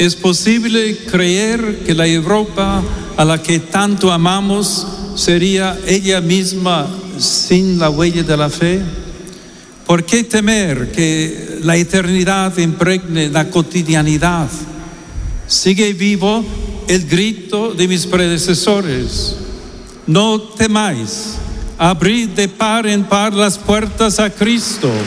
¿Es posible creer que la Europa a la que tanto amamos sería ella misma sin la huella de la fe? ¿Por qué temer que la eternidad impregne la cotidianidad? Sigue vivo el grito de mis predecesores: no temáis, abrid de par en par las puertas a Cristo.